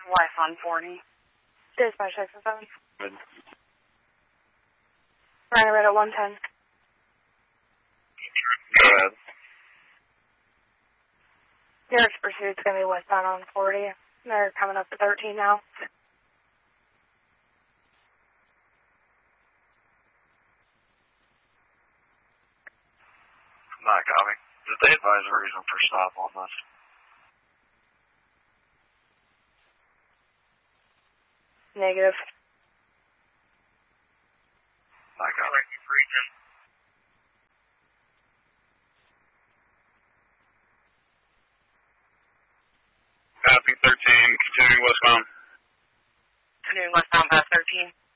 Life on 40. Dispatch 617. Good. Running red at 110. Go ahead. Nearest pursuit's going to be westbound on 40. They're coming up to 13 now. Not copy. Did they advise a reason for stop on this? Negative. Not copy. Copy 13, continuing westbound. Continuing westbound past 13.